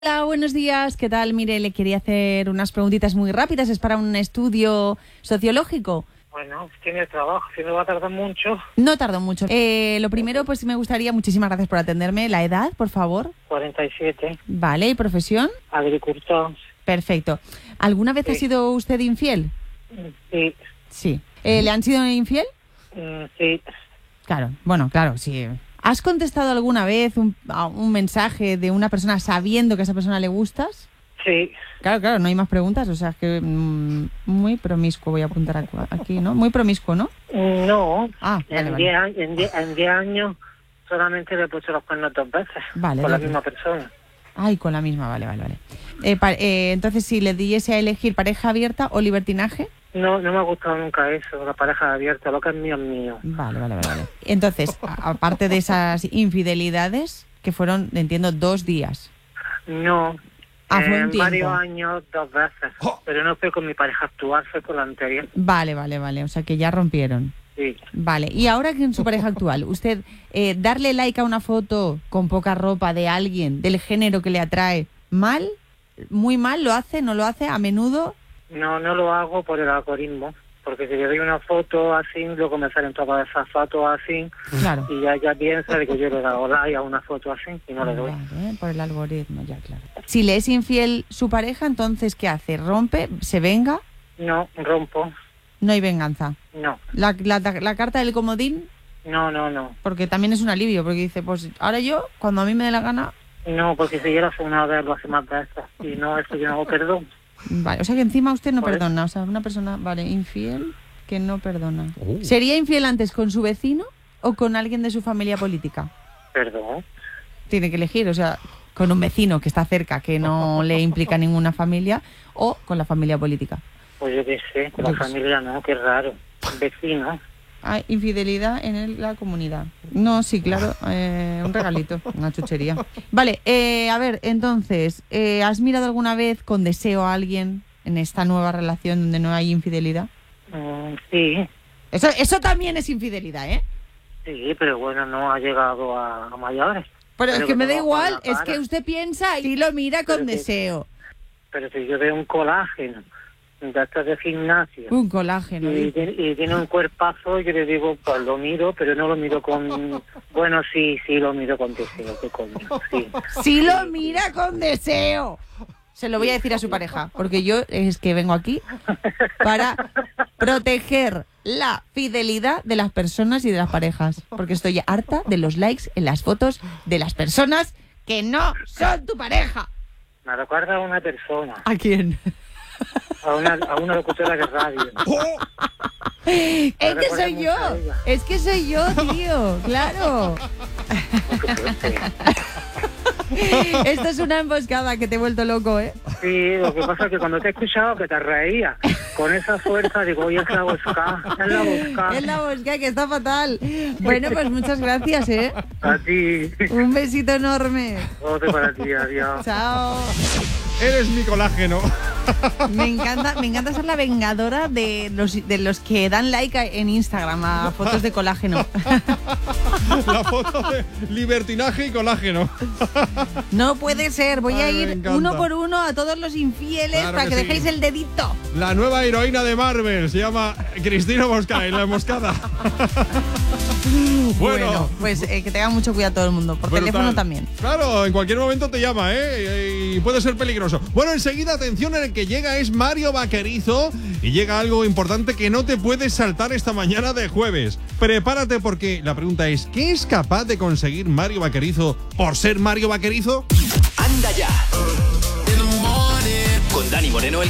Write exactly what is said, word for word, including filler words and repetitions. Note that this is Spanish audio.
Hola, buenos días. ¿Qué tal? Mire, le quería hacer unas preguntitas muy rápidas. Es para un estudio sociológico. Bueno, tiene trabajo, si no va a tardar mucho. No tardo mucho. Eh, lo primero, pues me gustaría, muchísimas gracias por atenderme. La edad, por favor. cuarenta y siete. Vale, ¿y profesión? Agricultor. Perfecto. ¿Alguna vez Sí. ha sido usted infiel? Sí. Sí. Eh, ¿Le han sido infiel? Mm, Sí. Claro, bueno, claro, sí. ¿Has contestado alguna vez un, a un mensaje de una persona sabiendo que a esa persona le gustas? Sí. Claro, claro, no hay más preguntas, o sea, es que mm, muy promiscuo voy a apuntar aquí, ¿no? Muy promiscuo, ¿no? No. Ah, vale, en vale. diez años, en diez, en diez años solamente le he puesto los cuernos dos veces. Vale, Con la vale. misma persona. Ay, con la misma, vale, vale, vale. Eh, pa- eh, entonces, si le diese a elegir pareja abierta o libertinaje, No, no me ha gustado nunca eso, la pareja abierta, lo que es mío es mío. vale, vale, vale, vale. Entonces, a- aparte de esas infidelidades, que fueron, entiendo, dos días. No. Ah, fue un en tiempo. varios años, dos veces. Pero no fue con mi pareja actual, fue con la anterior. Vale, vale, vale, o sea que ya rompieron. Sí. Vale, y ahora que en su pareja actual, usted eh, darle like a una foto con poca ropa de alguien, del género que le atrae, ¿mal? ¿Muy mal? ¿Lo hace? ¿No lo hace? ¿A menudo? No, no lo hago por el algoritmo. Porque si le doy una foto así, luego me salen todas esas fotos así. Claro. Y ya, ya piensa de que yo le he dado like a una foto así y no le doy. Vale, por el algoritmo, ya, claro. Si le es infiel su pareja, entonces, ¿qué hace? ¿Rompe? ¿Se venga? No, rompo. No hay venganza. No, La, la, la carta del comodín, no, no, no. porque también es un alivio, porque dice, pues ahora yo, cuando a mí me dé la gana... No, porque si yo lo hace una vez, lo hace más veces. Y no, eso yo no hago perdón. Vale, o sea que encima usted no Por eso. perdona, o sea, una persona, vale, infiel que no perdona. Oh. ¿Sería infiel antes con su vecino o con alguien de su familia política? Perdón. Tiene que elegir, o sea, con un vecino que está cerca, que no le implica ninguna familia, o con la familia política. Pues yo qué sé, con la Yo qué sé. familia no, qué raro. Vecino. Hay infidelidad en el- la comunidad. No, sí, claro, eh, un regalito, una chuchería. Vale, eh, a ver, entonces, eh, ¿has mirado alguna vez con deseo a alguien en esta nueva relación donde no hay infidelidad? Mm, sí, Eso, eso también es infidelidad, ¿eh? sí, pero bueno, no ha llegado a, a mayores. Pero es Pero que me da tengo con igual, la es cara. que usted piensa y lo mira con Pero que- deseo. Pero si yo veo un colágeno de estos de gimnasio Un colágeno. y, dice. tiene- y tiene un cuerpazo, yo le digo, pues lo miro, pero no lo miro con... Bueno, sí, sí, lo miro con deseo, qué coño, sí. Sí lo mira con deseo. Se lo voy a decir a su pareja, porque yo es que vengo aquí para proteger la fidelidad de las personas y de las parejas, porque estoy harta de los likes en las fotos de las personas que no son tu pareja. Me recuerda a una persona, ¿A quién? a una, a una locutora de radio. Es que recuerda soy mucho yo, a ella. es que soy yo, tío, claro. Qué fuerte. Esto es una emboscada que te he vuelto loco, ¿eh? Sí, lo que pasa es que cuando te he escuchado que te reías con esa fuerza, digo, oye, es la busca, es la busca. Es la bosca que está fatal. Bueno, pues muchas gracias, ¿eh? A ti, Un besito enorme. otro para ti, adiós. Chao. Eres mi colágeno. Me encanta, me encanta ser la vengadora de los, de los que dan like a- en Instagram a fotos de colágeno. La foto de libertinaje y colágeno. No puede ser. Voy a Ay, me ir encanta. uno por uno a todos los infieles Claro para que, que sí. dejéis el dedito. La nueva heroína de Marvel se llama Cristina Mosca en la emboscada. Bueno, Bueno, pues eh, que tenga mucho cuidado todo el mundo. Por brutal. teléfono también. Claro, en cualquier momento te llama, ¿eh? Y puede ser peligroso. Bueno, enseguida, atención, en el que llega es Mario Vaquerizo y llega algo importante que no te puedes saltar esta mañana de jueves. Prepárate porque la pregunta es, ¿qué es capaz de conseguir Mario Vaquerizo por ser Mario Vaquerizo? Anda ya. Con Dani Moreno, el